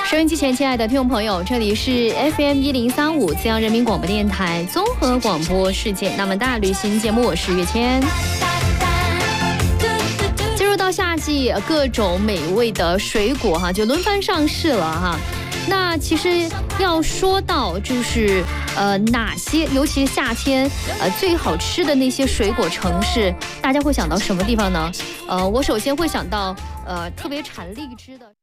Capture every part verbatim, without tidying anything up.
收音机前，亲爱的听众朋友，这里是 F M 一零三五资阳人民广播电台综合广播世界那么大旅行节目，我是月谦。进入到夏季，各种美味的水果哈就轮番上市了哈。那其实要说到就是呃哪些，尤其是夏天呃最好吃的那些水果城市，大家会想到什么地方呢？呃，我首先会想到呃特别产荔枝的。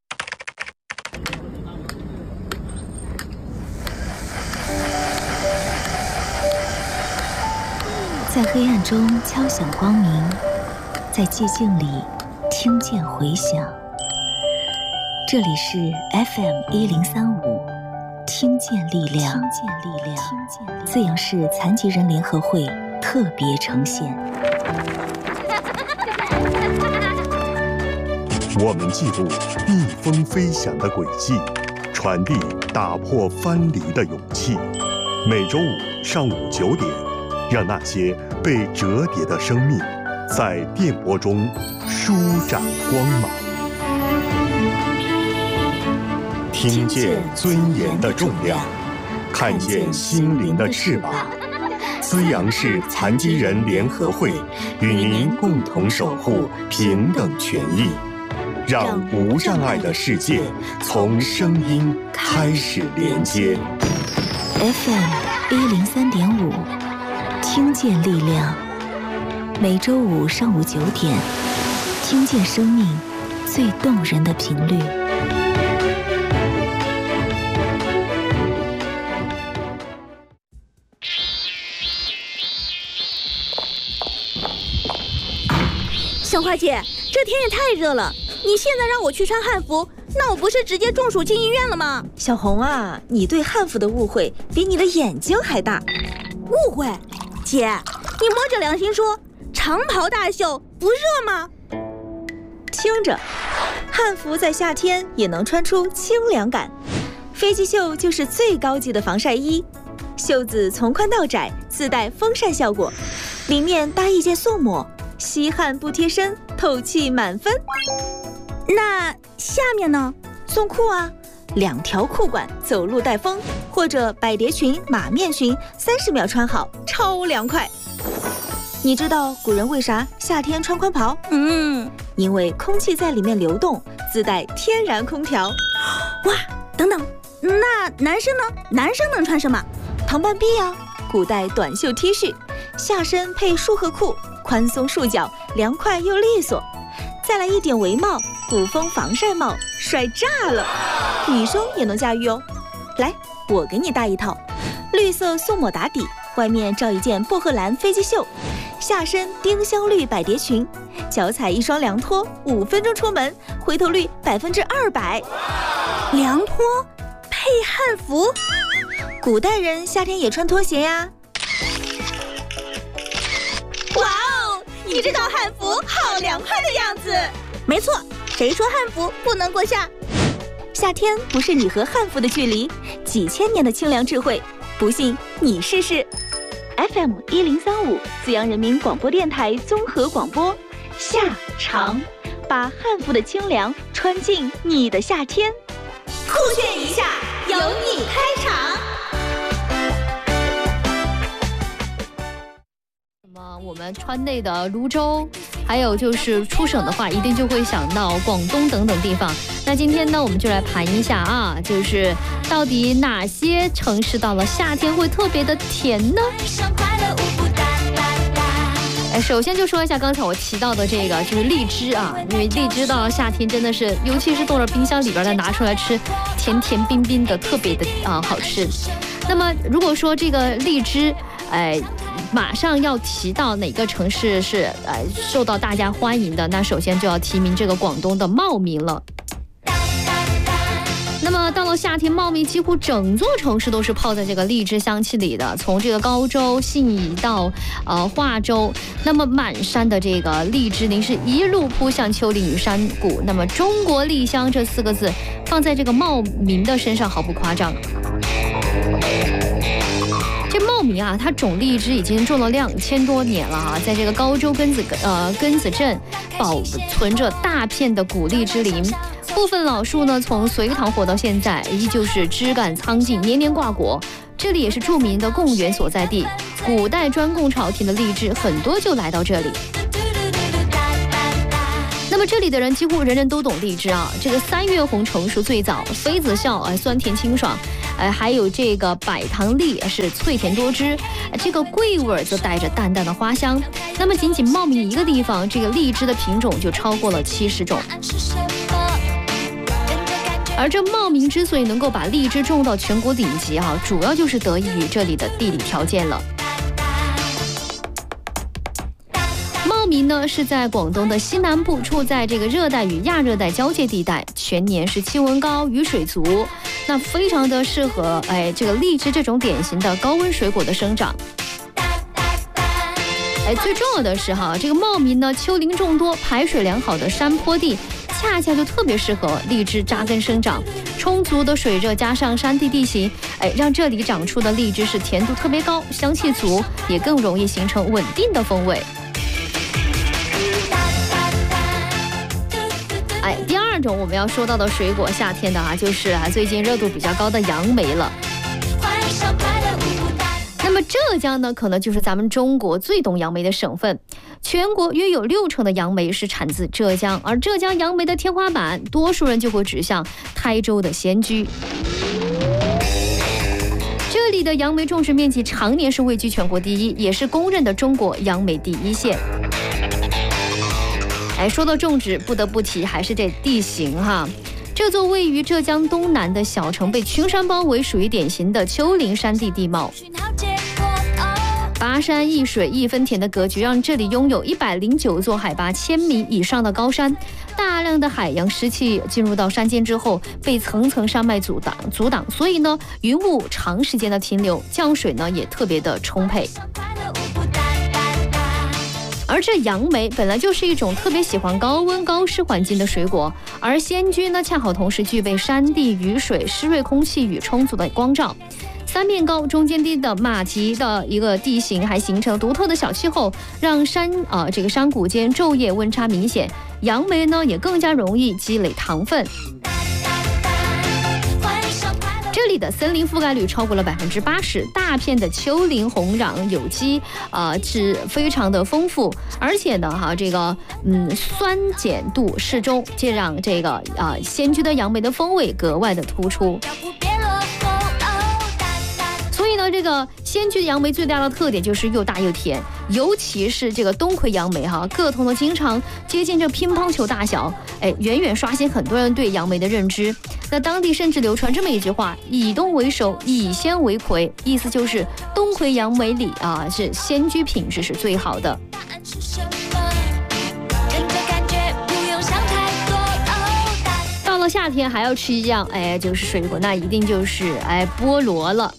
在黑暗中敲响光明，在寂静里听见回响。这里是 F M 一零三五，听见力量，听见力量，资阳市残疾人联合会特别呈现。 我们记录逆风飞翔的轨迹，传递打破藩篱的勇气。每周五上午九点，让那些被折叠的生命在电波中舒展光芒。听见尊严的重量，看见心灵的翅膀。资阳市残疾人联合会与您共同守护平等权益，让无障碍的世界从声音开始连接。 F M 一零三点五，听见力量。每周五上午九点，听见生命最动人的频率。 小花姐，这天也太热了，你现在让我去穿汉服，那我不是直接中暑进医院了吗？ 小红啊，你对汉服的误会比你的眼睛还大。 误会？姐，你摸着良心说，长袍大袖不热吗？ 听着，汉服在夏天也能穿出清凉感。飞机袖就是最高级的防晒衣，袖子从宽到窄，自带风扇效果，里面搭一件素抹，吸汗不贴身，透气满分。 那下面呢？ 送裤啊，两条裤管，走路带风，或者百蝶裙、马面裙，三十秒穿好，超凉快。你知道古人为啥夏天穿宽袍？ 嗯， 因为空气在里面流动，自带天然空调。 哇，等等，那男生呢？男生能穿什么？ 唐半臂啊，古代短袖 T 恤，下身配束荷裤，宽松束脚，凉快又利索。再来一顶围帽，古风防晒帽，帅炸了！女生也能驾驭哦。来，我给你搭一套，绿色素抹打底，外面罩一件薄荷蓝飞机袖，下身丁香绿百蝶裙，脚踩一双凉拖，五分钟出门，回头率百分之二百。 凉拖配汉服， 古代人夏天也穿拖鞋呀。 哇哦，你这套汉服好凉快的样子。没错，谁说汉服不能过夏？ 夏天不是你和汉服的距离，几千年的清凉智慧，不信你试试。F M 一零三五，资阳人民广播电台综合广播，夏长，把汉服的清凉穿进你的夏天。 酷炫一下，由你开场。 我们川内的泸州，还有就是出省的话，一定就会想到广东等等地方。那今天呢，我们就来盘一下啊，就是到底哪些城市到了夏天会特别的甜呢？哎，首先就说一下刚才我提到的这个，就是荔枝啊，因为荔枝到了夏天真的是，尤其是冻在冰箱里边再拿出来吃，甜甜冰冰的，特别的啊好吃。那么如果说这个荔枝，哎。马上要提到哪个城市是呃受到大家欢迎的，那首先就要提名这个广东的茂名了。那么到了夏天，茂名几乎整座城市都是泡在这个荔枝香气里的，从这个高州、信宜到呃化州，那么满山的这个荔枝林是一路扑向丘陵与山谷。那么中国荔香这四个字放在这个茂名的身上毫不夸张。这茂名啊，它种荔枝已经种了两千多年了啊，在这个高州根子呃根子镇， 保存着大片的古荔枝林。部分老树呢，从隋唐活到现在，依旧是枝干苍劲，年年挂果。这里也是著名的贡园所在地，古代专供朝廷的荔枝很多就来到这里。那么这里的人几乎人人都懂荔枝啊，这个三月红成熟最早，妃子笑啊酸甜清爽，呃还有这个百糖荔是脆甜多汁，这个桂味则带着淡淡的花香。那么仅仅茂名一个地方，这个荔枝的品种就超过了七十种。而这茂名之所以能够把荔枝种到全国顶级啊，主要就是得益于这里的地理条件了。茂名呢是在广东的西南部，处在这个热带与亚热带交界地带，全年是气温高，雨水足，那非常的适合哎这个荔枝这种典型的高温水果的生长。哎，最重要的是哈，这个茂名呢丘陵众多，排水良好的山坡地，恰恰就特别适合荔枝扎根生长。充足的水热加上山地地形，哎，让这里长出的荔枝是甜度特别高，香气足，也更容易形成稳定的风味。哎，第二种我们要说到的水果，夏天的啊，就是啊最近热度比较高的杨梅了。那么浙江呢，可能就是咱们中国最懂杨梅的省份，全国约有六成的杨梅是产自浙江，而浙江杨梅的天花板，多数人就会指向台州的仙居。这里的杨梅种植面积常年是位居全国第一，也是公认的中国杨梅第一县。哎，说到种植，不得不提还是这地形哈。这座位于浙江东南的小城被群山包围，属于典型的丘陵山地地貌。跋山易水易分田的格局，让这里拥有一百零九座海拔千米以上的高山。大量的海洋湿气进入到山间之后，被层层山脉阻挡阻挡，所以呢，云雾长时间的停留，降水呢也特别的充沛。而这杨梅本来就是一种特别喜欢高温高湿环境的水果，而仙居呢恰好同时具备山地、雨水、湿润空气与充足的光照。三面高中间低的马蹄的一个地形，还形成独特的小气候，让山啊、呃、这个山谷间昼夜温差明显，杨梅呢也更加容易积累糖分。这里的森林覆盖率超过了百分之八十，大片的丘陵红壤有机啊、呃、是非常的丰富，而且呢哈这个嗯酸碱度适中，这让这个啊、呃、仙居的杨梅的风味格外的突出。所以呢，这个仙居的杨梅最大的特点就是又大又甜，尤其是这个东魁杨梅哈，个头呢经常接近这乒乓球大小，哎，远远刷新很多人对杨梅的认知。那当地甚至流传这么一句话：以东为首，以仙为魁，意思就是东魁杨梅里啊是仙居品质是最好的。到了夏天还要吃一样，哎，就是水果，那一定就是哎菠萝了。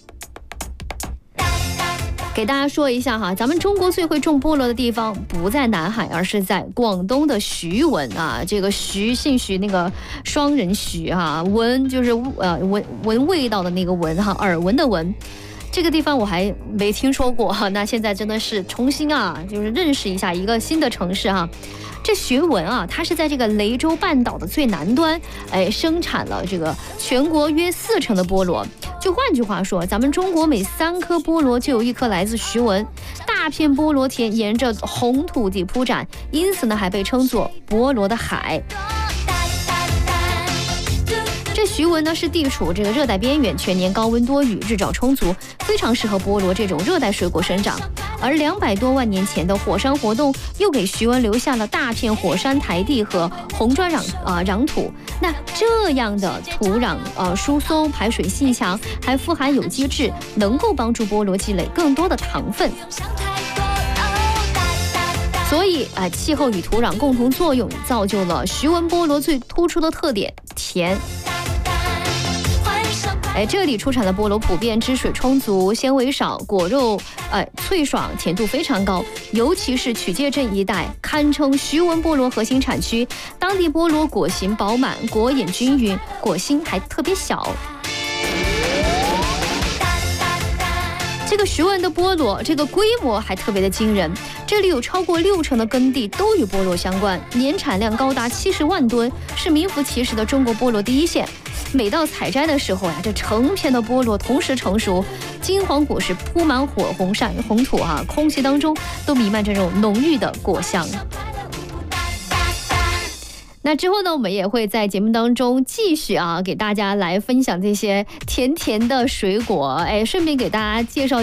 给大家说一下哈，咱们中国最会种菠萝的地方不在南海，而是在广东的徐闻啊。这个徐姓徐，那个双人徐哈，闻就是呃闻闻味道的那个闻哈，耳闻的闻。这个地方我还没听说过哈，那现在真的是重新啊，就是认识一下一个新的城市哈。这徐闻啊，它是在这个雷州半岛的最南端，哎，生产了这个全国约四成的菠萝。就换句话说，咱们中国每三颗菠萝就有一颗来自徐闻。大片菠萝田沿着红土地铺展，因此呢，还被称作菠萝的海。这徐闻呢是地处这个热带边缘，全年高温多雨，日照充足，非常适合菠萝这种热带水果生长。而两百多万年前的火山活动，又给徐闻留下了大片火山台地和红砖壤啊、呃、壤土。那这样的土壤呃疏松，排水性强，还富含有机质，能够帮助菠萝积累更多的糖分。所以啊、呃，气候与土壤共同作用，造就了徐闻菠萝最突出的特点——甜。哎，这里出产的菠萝普遍汁水充足，纤维少，果肉呃脆爽，甜度非常高。尤其是曲界镇一带，堪称徐闻菠萝核心产区。当地菠萝果形饱满，果眼均匀，果心还特别小。这个徐闻的菠萝，这个规模还特别的惊人， 这里有超过六成的耕地都与菠萝相关，年产量高达七十万吨，是名副其实的中国菠萝第一线。每到采摘的时候呀，这成片的菠萝同时成熟，金黄果实铺满火红山红土啊，空气当中都弥漫着这种浓郁的果香。那之后呢，我们也会在节目当中继续啊，给大家来分享这些甜甜的水果，哎，顺便给大家介绍